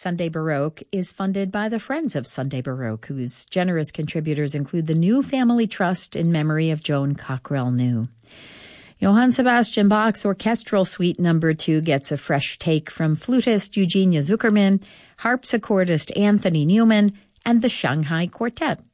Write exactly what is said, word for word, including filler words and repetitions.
Sunday Baroque is funded by the Friends of Sunday Baroque, whose generous contributors include the New Family Trust in memory of Joan Cockrell New. Johann Sebastian Bach's Orchestral Suite Number Two gets a fresh take from flutist Eugenia Zuckerman, harpsichordist Anthony Newman, and the Shanghai Quartet.